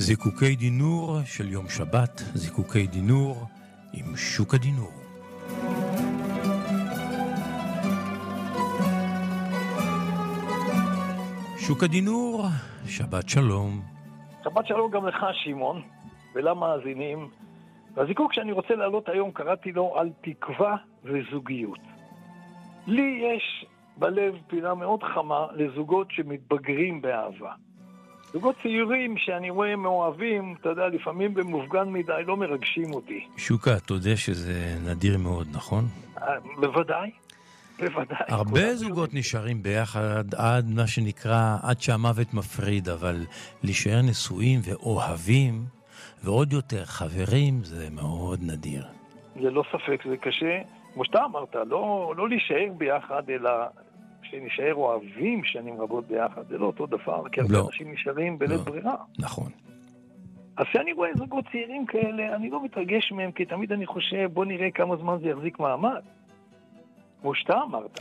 זיקוקי דינור של יום שבת, זיקוקי דינור עם שוק הדינור. שוק הדינור, שבת שלום. שבת שלום גם לך שמעון ולמאזינים. והזיקוק שאני רוצה להעלות היום קראתי לו על תקווה וזוגיות. לי יש בלב פינה מאוד חמה לזוגות שמתבגרים באהבה. זוגות צעירים שאני רואה מאוהבים, אתה יודע, לפעמים במופגן מדי, לא מרגשים אותי. שוקה, אתה יודע שזה נדיר מאוד, נכון? בוודאי, בוודאי. הרבה זוגות נשארים ביחד עד מה שנקרא, עד שהמוות מפריד, אבל להישאר נשואים ואוהבים, ועוד יותר חברים, זה מאוד נדיר. זה לא ספק, זה קשה. כמו שאתה אמרת, לא להישאר ביחד, אלא שנשאר אוהבים שנים רבות ביחד. זה לא אותו דבר, כי הרבה אנשים נשארים בלית ברירה. נכון. אז כשאני רואה זוגות צעירים כאלה, אני לא מתרגש מהם, כי תמיד אני חושב, בוא נראה כמה זמן זה יחזיק מעמד. כמו שאתה אמרת.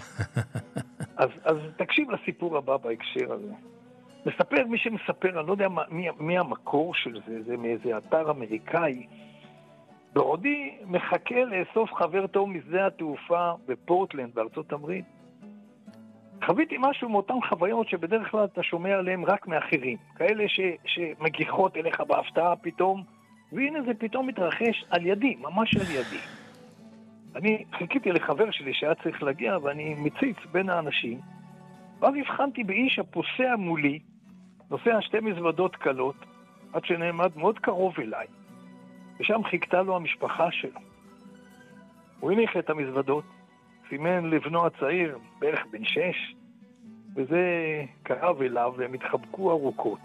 אז תקשיב לסיפור הבא בהקשר הזה. מספר מי שמספר, אני לא יודע מי המקור של זה, זה מאיזה אתר אמריקאי. בעודי מחכה לאסוף חבר טוב משדה התעופה בפורטלנד בארצות הברית. חוויתי משהו מאותן חוויות שבדרך כלל אתה שומע עליהם רק מאחרים. כאלה שמגיחות אליך בהפתעה פתאום, והנה זה פתאום מתרחש על ידי, ממש על ידי. אני חיכיתי לחבר שלי שהיה צריך להגיע, ואני מציץ בין האנשים, ואז הבחנתי באיש הפוסע מולי, נוסע 2 מזוודות קלות, עד שנעמד מאוד קרוב אליי, ושם חיכתה לו המשפחה שלו. הוא הניח את המזוודות, סימן לבנו הצעיר, בערך בן 6, וזה קרב אליו, והם התחבקו ארוכות.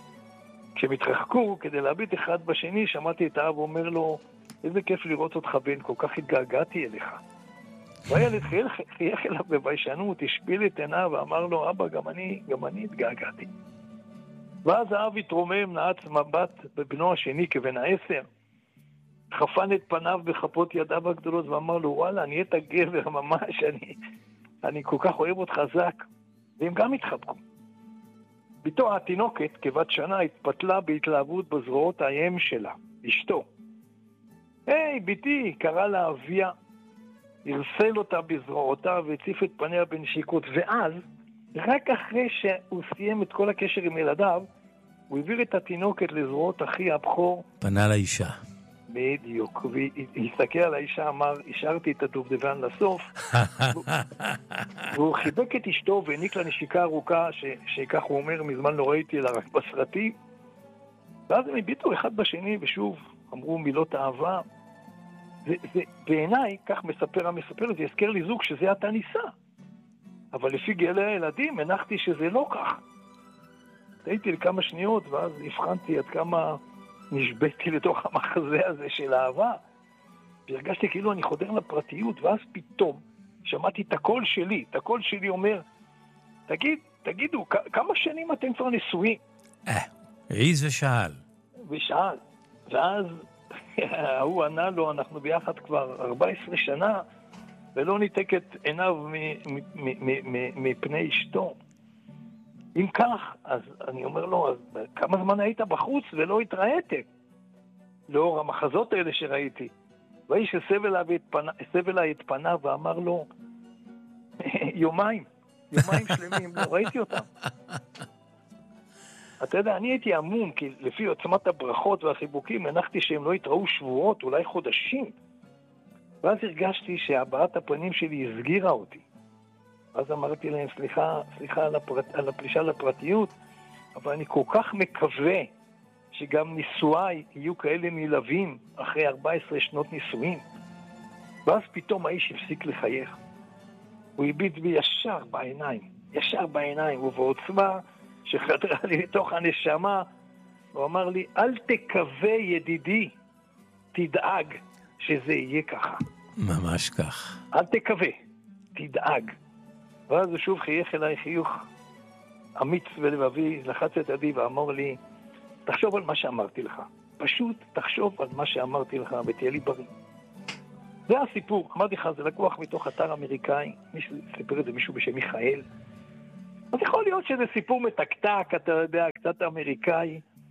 כשהם כדי להביט אחד בשני, שמעתי את האב אומר לו, איזה כיף לראות אותך בן, כל כך התגעגעתי אליך. והילד חייך אליו בביישנות, השפיל את עיניו ואמר לו, אבא, גם אני התגעגעתי. ואז האב התרומם, נעץ מבט בבנו השני כבן 10, חפן את פניו בכפות ידיו הגדולות ואמר לו, וואלה, אני את הגבר ממש, אני כל כך אוהב אותך חזק. והם גם התחבקו. ביתו התינוקת, כבת שנה, התפתלה בהתלהבות בזרועות האם שלה, אשתו. היי, ביתי, קרא לה אביה, הרסל אותה בזרועותיו והציף את פניה בנשיקות, ואז, רק אחרי שהוא סיים את כל הקשר עם ילדיו, הוא העביר את התינוקת לזרועות אחי הבכור. פנה לאישה. בדיוק, והסתכל על האישה, אמר, השארתי את הדובדבן לסוף, והוא חיבק את אשתו והעניק לה נשיקה ארוכה, שכך הוא אומר, מזמן לא ראיתי לה רק בסרטים, ואז הם הביטו אחד בשני, ושוב אמרו מילות אהבה. בעיניי, כך מספר המספר, זה יזכר לי זוג שזה אתה ניסה, אבל לפי גלי הילדים הנחתי שזה לא כך. הייתי לכמה שניות, ואז הבחנתי עד כמה נשבתי לתוך המחזה הזה של אהבה, והרגשתי כאילו אני חודר לפרטיות, ואז פתאום שמעתי את הקול שלי אומר, תגידו, כמה שנים אתם כבר נשואים? העיז ושאל. ואז הוא ענה לו, אנחנו ביחד כבר 14 שנה, ולא ניתק את עיניו מפני אשתו. אם כך, אז אני אומר לו, אז כמה זמן היית בחוץ ולא התראיתם? לאור המחזות האלה שראיתי. והאיש הסב אליי את פניו ואמר לו, יומיים שלמים, לא ראיתי אותם. אתה יודע, אני הייתי אמון, כי לפי עוצמת הברכות והחיבוקים, הנחתי שהם לא יתראו שבועות, אולי חודשים. ואז הרגשתי שהבעת הפנים שלי הסגירה אותי. אז אמרתי להם, סליחה על הפלישה לפרטיות, אבל אני כל כך מקווה שגם נישואיי יהיו כאלה נלהבים אחרי 14 שנות נישואים. ואז פתאום האיש הפסיק לחייך. הוא הביט בי ישר בעיניים, ובעוצמה שחדרה לי לתוך הנשמה, הוא אמר לי, אל תקווה ידידי, תדאג שזה יהיה ככה. ממש כך. אל תקווה, תדאג. ואז הוא שוב חייך אליי חיוך אמיץ ולבבי, לחץ את ידי ואמר לי, תחשוב על מה שאמרתי לך. פשוט תחשוב על מה שאמרתי לך ותהיה לי בריא. זה הסיפור. אמרתי לך, זה לקוח מתוך אתר אמריקאי. סיפר את זה מישהו בשם מיכאל. אז יכול להיות שזה סיפור מתקתק, אתה יודע, קצת אמריקאי.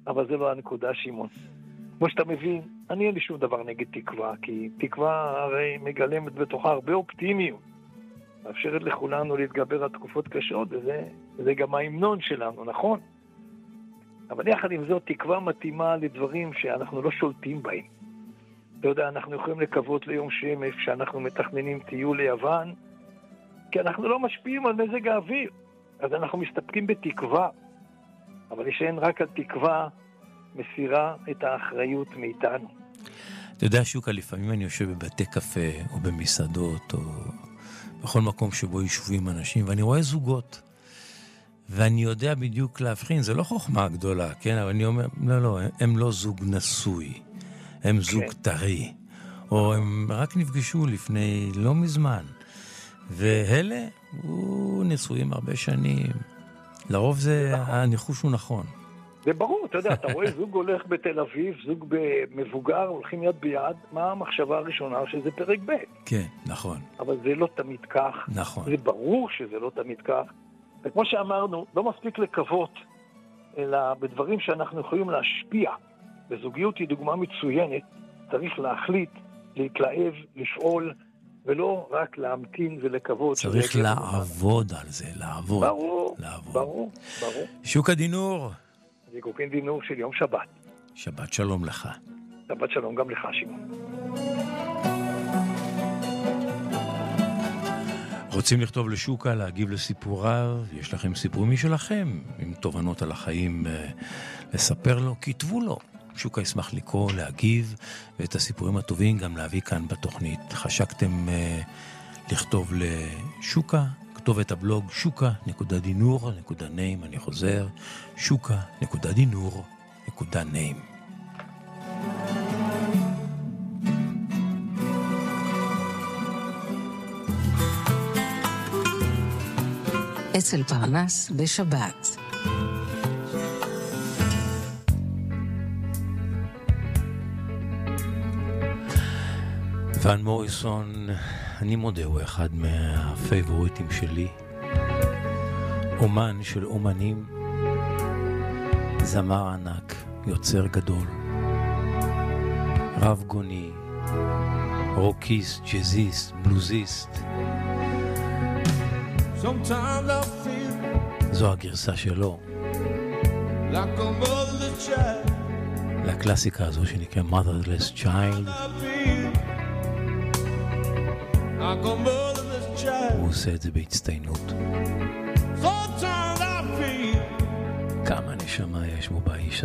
אבל זה לא הנקודה, שמעון. כמו שאתה מבין, אני אין לי שום דבר נגד תקווה, כי תקווה הרי מגלמת בתוכה הרבה אופטימיות. מאפשרת לכולנו להתגבר על תקופות קשות, וזה גם ההמנון שלנו, נכון? אבל יחד עם זאת, תקווה מתאימה לדברים שאנחנו לא שולטים בהם. אתה יודע, אנחנו יכולים לקוות ליום שמש כשאנחנו מתכננים טיול ליוון, כי אנחנו לא משפיעים על מזג האוויר. אז אנחנו מסתפקים בתקווה. אבל ישען רק על תקווה מסירה את האחריות מאיתנו. אתה יודע, שוקה, לפעמים אני יושב בבתי קפה או במסעדות או בכל מקום שבו ישובים אנשים, ואני רואה זוגות. ואני יודע בדיוק להבחין, זה לא חוכמה גדולה, כן? אבל אני אומר, לא, הם לא זוג נשוי, הם זוג טרי, או הם רק נפגשו לפני לא מזמן, ואלה הוא נשואים הרבה שנים. לרוב זה, הניחוש הוא נכון. זה ברור, אתה יודע, אתה רואה זוג הולך בתל אביב, זוג מבוגר, הולכים יד ביד, מה המחשבה הראשונה? שזה פרק ב'. כן, נכון. אבל זה לא תמיד כך. נכון. זה ברור שזה לא תמיד כך. וכמו שאמרנו, לא מספיק לקוות, אלא בדברים שאנחנו יכולים להשפיע. וזוגיות היא דוגמה מצוינת, צריך להחליט, להתלהב, לפעול, ולא רק להמתין ולקוות. צריך לעבוד על זה, לעבוד. ברור. שוקה דינור. זיקוקין דינור של יום שבת. שבת שלום לך. שבת שלום גם לך, שמעון. רוצים לכתוב לשוקה, להגיב לסיפוריו, יש לכם סיפורים משלכם, עם תובנות על החיים לספר לו, כתבו לו. שוקה ישמח לקרוא, להגיב, ואת הסיפורים הטובים גם להביא כאן בתוכנית. חשקתם לכתוב לשוקה, כתוב את הבלוג shuka.dinur.name, אני חוזר, shuka.dinur.name. אצל פרנס בשבת. ון מוריסון, אני מודה, הוא אחד מהפייבוריטים שלי. אומן של אומנים, זמר ענק, יוצר גדול, רב גוני, רוקיסט, ג'זיסט, בלוזיסט. זו הגרסה שלו לקלאסיקה הזו שנקרא Motherless Child. הוא עושה את זה בהצטיינות. כמה נשמה יש בו באיש הזה.